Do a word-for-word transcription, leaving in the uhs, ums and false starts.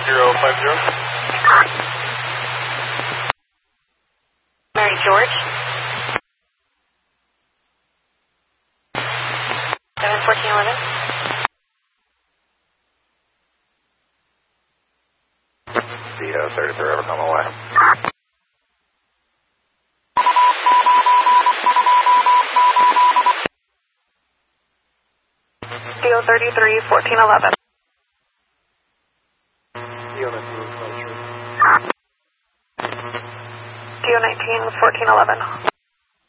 zero five zero. Mary George. seven fourteen eleven. D O thirty-three, over, come away. D O thirty-three, fourteen eleven. D O nineteen, D O nineteen, fourteen eleven.